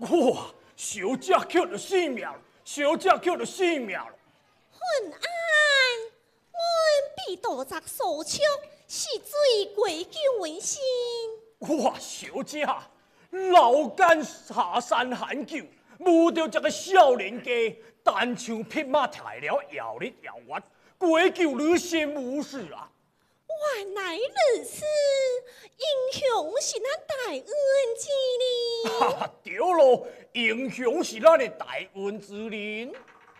哇，小姐捡着性命了，小姐捡着性命了。 混安，阮被盗贼所抢，是罪归咎温馨。 哇，小姐，老干下山喊救，遇到这个少年家，单枪匹马抬了摇日摇月，归咎你先无事啊！ 原来如此，英雄是咱大恩之人。 哈哈，对咯，英雄是咱的大恩之人。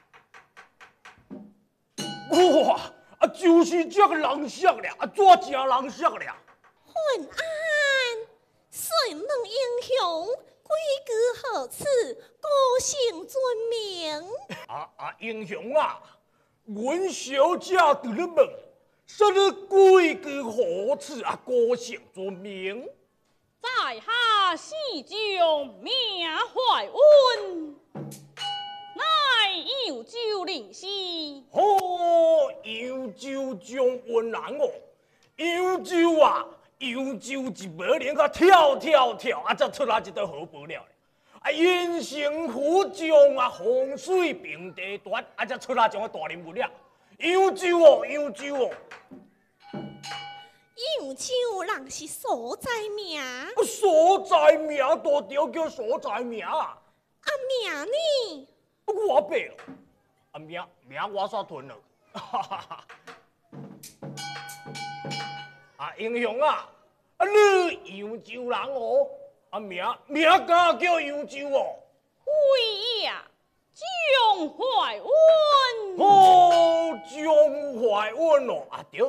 哇，就是这个人色了，怎正人色了？ 混安，谁问英雄贵居何处？高姓尊名？ 英雄啊，阮小姐对你问，说你贵居何处高姓尊名？ 在下西将名怀恩，乃扬州灵师。 扬州将恩人哦，扬州扬州一马连个跳，才出来一道好报了。燕城府将洪水平地断，才出来一个大人物了。扬州哦，扬州人是所在名。 所在名大条叫所在名。 名呢？ 我背了。名我煞吞了。英雄你扬州人哦。名敢叫扬州哦。 会呀，蒋怀恩。 蒋怀恩哦，对。